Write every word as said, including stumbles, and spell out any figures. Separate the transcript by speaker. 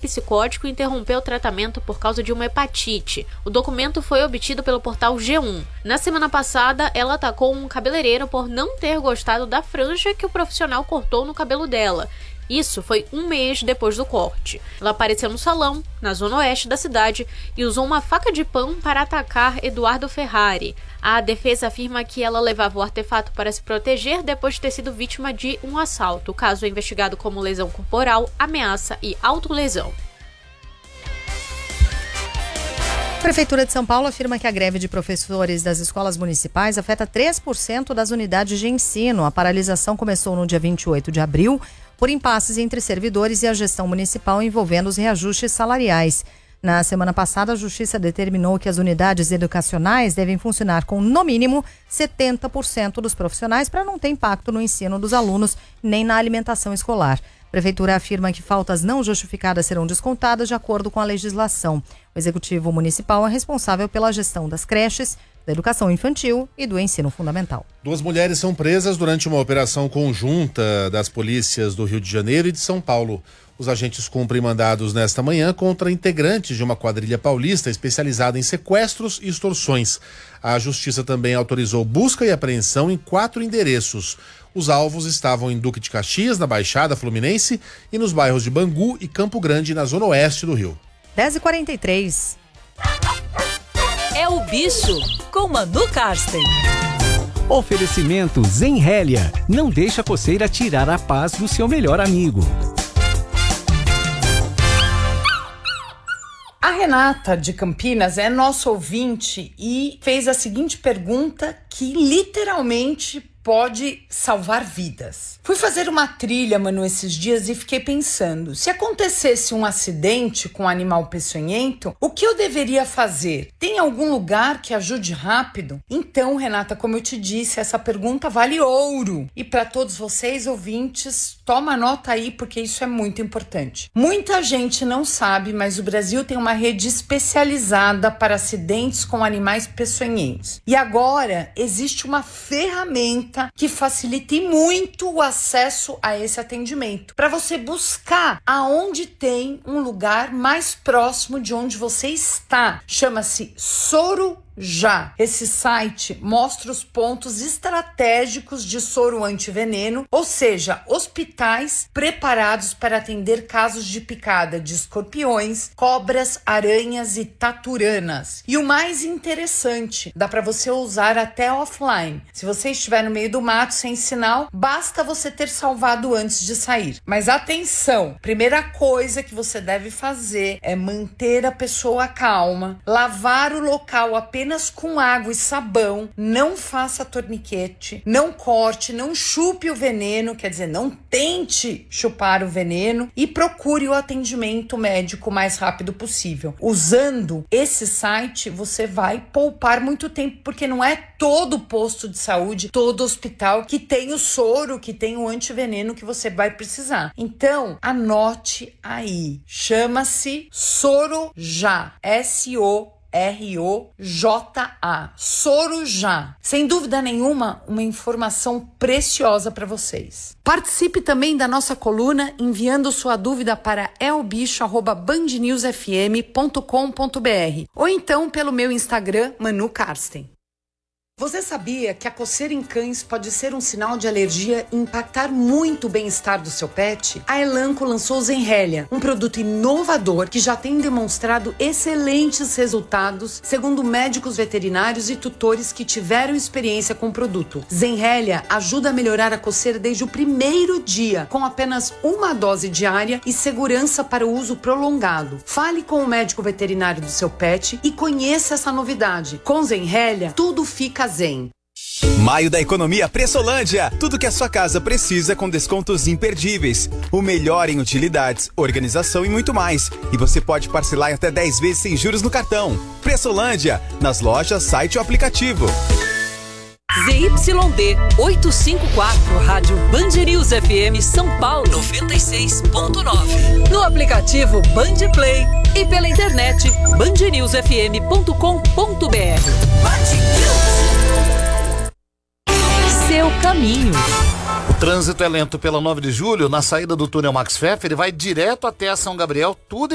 Speaker 1: psicótico e interrompeu o tratamento por causa de uma hepatite. O documento foi obtido pelo portal G um. Na semana passada, ela atacou um cabeleireiro por não ter gostado da franja que o profissional cortou no cabelo dela. Isso foi um mês depois do corte. Ela apareceu no salão, na zona oeste da cidade, e usou uma faca de pão para atacar Eduardo Ferrari. A defesa afirma que ela levava o artefato para se proteger depois de ter sido vítima de um assalto. O caso é investigado como lesão corporal, ameaça e autolesão.
Speaker 2: A Prefeitura de São Paulo afirma que a greve de professores das escolas municipais afeta três por cento das unidades de ensino. A paralisação começou no dia vinte e oito de abril por impasses entre servidores e a gestão municipal envolvendo os reajustes salariais. Na semana passada, a Justiça determinou que as unidades educacionais devem funcionar com, no mínimo, setenta por cento dos profissionais para não ter impacto no ensino dos alunos nem na alimentação escolar. A Prefeitura afirma que faltas não justificadas serão descontadas de acordo com a legislação. O Executivo Municipal é responsável pela gestão das creches, da educação infantil e do ensino fundamental.
Speaker 3: Duas mulheres são presas durante uma operação conjunta das polícias do Rio de Janeiro e de São Paulo. Os agentes cumprem mandados nesta manhã contra integrantes de uma quadrilha paulista especializada em sequestros e extorsões. A Justiça também autorizou busca e apreensão em quatro endereços. Os alvos estavam em Duque de Caxias, na Baixada Fluminense, e nos bairros de Bangu e Campo Grande, na zona oeste do Rio.
Speaker 2: dez e quarenta e três.
Speaker 4: É o Bicho, com Manu Karsten.
Speaker 5: Oferecimento Zenrélia. Não deixa a coceira tirar a paz do seu melhor amigo.
Speaker 6: A Renata de Campinas é nossa ouvinte e fez a seguinte pergunta que literalmente pode salvar vidas. Fui fazer uma trilha, Manu, esses dias e fiquei pensando, se acontecesse um acidente com um animal peçonhento, o que eu deveria fazer? Tem algum lugar que ajude rápido? Então, Renata, como eu te disse, essa pergunta vale ouro. E para todos vocês, ouvintes, toma nota aí, porque isso é muito importante. Muita gente não sabe, mas o Brasil tem uma rede especializada para acidentes com animais peçonhentos. E agora existe uma ferramenta que facilite muito o acesso a esse atendimento, para você buscar aonde tem um lugar mais próximo de onde você está. Chama-se Soro Já. Esse site mostra os pontos estratégicos de soro antiveneno, ou seja, hospitais preparados para atender casos de picada de escorpiões, cobras, aranhas e taturanas. E o mais interessante, dá para você usar até offline. Se você estiver no meio do mato sem sinal, basta você ter salvado antes de sair. Mas atenção, primeira coisa que você deve fazer é manter a pessoa calma, lavar o local apenas com água e sabão, não faça torniquete, não corte, não chupe o veneno, quer dizer, não tente chupar o veneno e procure o atendimento médico o mais rápido possível. Usando esse site, você vai poupar muito tempo, porque não é todo posto de saúde, todo hospital que tem o soro, que tem o antiveneno que você vai precisar. Então, anote aí. Chama-se Soro Já. S O R O J A. Soro Já. Sem dúvida nenhuma, uma informação preciosa para vocês. Participe também da nossa coluna enviando sua dúvida para elbicho arroba band news f m ponto com ponto b r ou então pelo meu Instagram, Manu Karsten. Você sabia que a coceira em cães pode ser um sinal de alergia e impactar muito o bem-estar do seu pet? A Elanco lançou o Zenrélia, um produto inovador que já tem demonstrado excelentes resultados, segundo médicos veterinários e tutores que tiveram experiência com o produto. Zenrélia ajuda a melhorar a coceira desde o primeiro dia, com apenas uma dose diária e segurança para o uso prolongado. Fale com o médico veterinário do seu pet e conheça essa novidade. Com Zenrélia, tudo fica zen.
Speaker 7: Maio da Economia Pressolândia. Tudo que a sua casa precisa com descontos imperdíveis. O melhor em utilidades, organização e muito mais. E você pode parcelar em até dez vezes sem juros no cartão. Pressolândia, nas lojas, site ou aplicativo.
Speaker 4: Z Y D oitocentos e cinquenta e quatro, Rádio Band News F M São Paulo noventa e seis ponto nove. No aplicativo Band Play e pela internet band news f m ponto com ponto b r. Seu caminho.
Speaker 8: O trânsito é lento pela nove de julho, na saída do túnel Max Pfeffer, ele vai direto até a São Gabriel, tudo